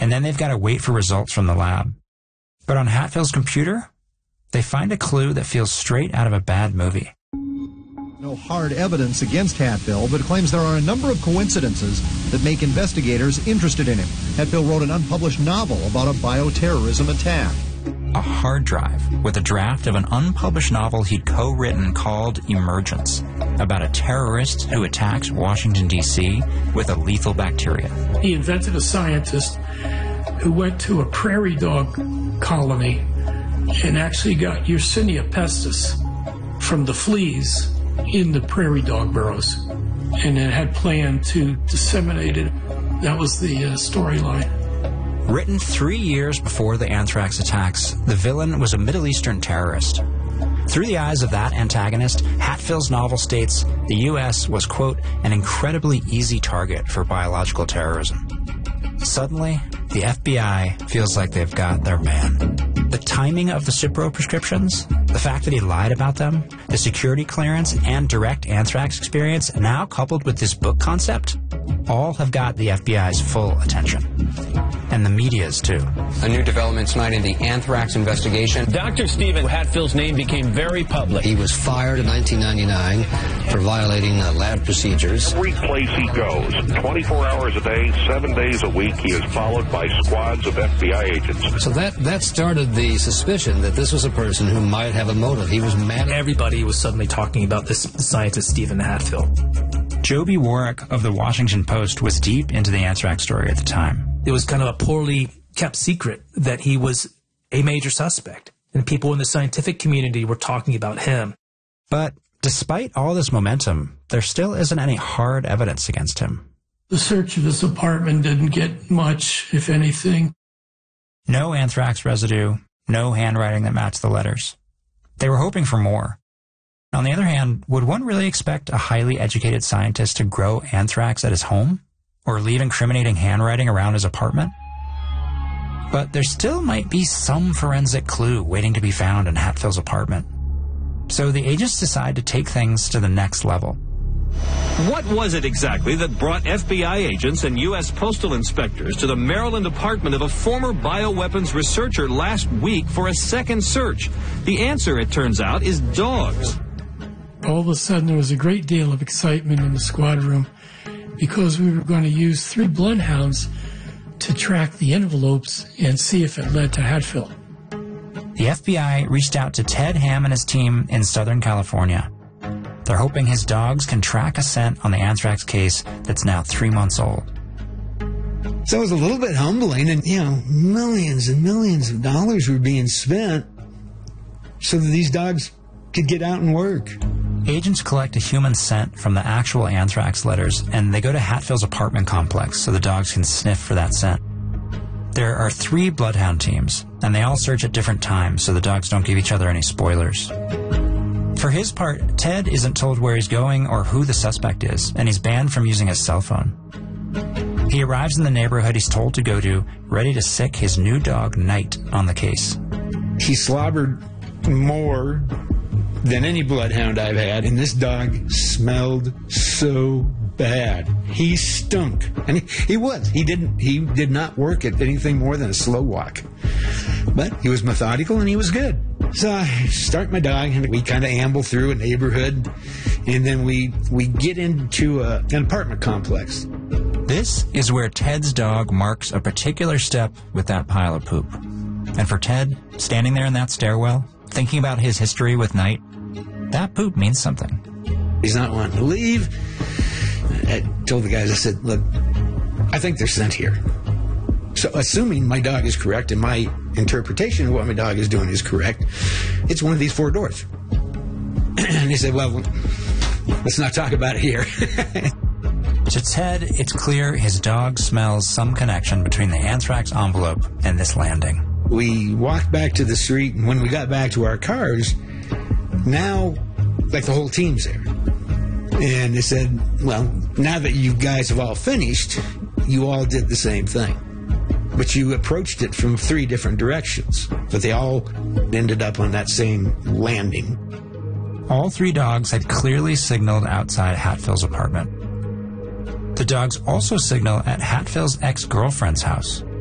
and then they've got to wait for results from the lab. But on Hatfield's computer, they find a clue that feels straight out of a bad movie. No hard evidence against Hatfield, but claims there are a number of coincidences that make investigators interested in him. Hatfield wrote an unpublished novel about a bioterrorism attack. A hard drive with a draft of an unpublished novel he'd co-written called Emergence, about a terrorist who attacks Washington, D.C. with a lethal bacteria. He invented a scientist who went to a prairie dog colony and actually got Yersinia pestis from the fleas in the prairie dog burrows, and it had planned to disseminate it. That was the storyline. Written 3 years before the anthrax attacks, the villain was a Middle Eastern terrorist. Through the eyes of that antagonist, Hatfield's novel states the U.S. was, quote, an incredibly easy target for biological terrorism. Suddenly, the FBI feels like they've got their man. The timing of the Cipro prescriptions, the fact that he lied about them, the security clearance, and direct anthrax experience, now coupled with this book concept, all have got the FBI's full attention. And the media's, too. A new development tonight in the anthrax investigation. Dr. Stephen Hatfield's name became very public. He was fired in 1999 for violating lab procedures. Every place he goes, 24 hours a day, 7 days a week, he is followed by squads of FBI agents. So that started the suspicion that this was a person who might have a motive. He was mad. Everybody was suddenly talking about this scientist, Stephen Hatfield. Joby Warwick of the Washington Post was deep into the anthrax story at the time. It was kind of a poorly kept secret that he was a major suspect, and people in the scientific community were talking about him. But despite all this momentum, there still isn't any hard evidence against him. The search of his apartment didn't get much, if anything. No anthrax residue, no handwriting that matched the letters. They were hoping for more. On the other hand, would one really expect a highly educated scientist to grow anthrax at his home? Or leave incriminating handwriting around his apartment? But there still might be some forensic clue waiting to be found in Hatfield's apartment. So the agents decide to take things to the next level. What was it exactly that brought FBI agents and U.S. postal inspectors to the Maryland apartment of a former bioweapons researcher last week for a second search? The answer, it turns out, is dogs. All of a sudden, there was a great deal of excitement in the squad room because we were going to use 3 bloodhounds to track the envelopes and see if it led to Hatfield. The FBI reached out to Ted Ham and his team in Southern California. They're hoping his dogs can track a scent on the anthrax case that's now 3 months old. So it was a little bit humbling, and, millions and millions of dollars were being spent so that these dogs could get out and work. Agents collect a human scent from the actual anthrax letters, and they go to Hatfield's apartment complex so the dogs can sniff for that scent. There are 3 bloodhound teams, and they all search at different times so the dogs don't give each other any spoilers. For his part, Ted isn't told where he's going or who the suspect is, and he's banned from using his cell phone. He arrives in the neighborhood he's told to go to, ready to sick his new dog, Knight, on the case. He slobbered more than any bloodhound I've had, and this dog smelled so bad. He stunk. And he was. He did not work at anything more than a slow walk. But he was methodical and he was good. So I start my dog and we kind of amble through a neighborhood, and then we get into an apartment complex. This is where Ted's dog marks a particular step with that pile of poop. And for Ted, standing there in that stairwell, thinking about his history with Knight, that poop means something. He's not wanting to leave. I told the guys, I said, look, I think they're sent here. So assuming my dog is correct and my interpretation of what my dog is doing is correct, it's one of these 4 doors. And he said, well, let's not talk about it here. To Ted, it's clear his dog smells some connection between the anthrax envelope and this landing. We walked back to the street, and when we got back to our cars, now, like, the whole team's there. And they said, well, now that you guys have all finished, you all did the same thing. But you approached it from 3 different directions. But they all ended up on that same landing. All 3 dogs had clearly signaled outside Hatfield's apartment. The dogs also signal at Hatfield's ex-girlfriend's house.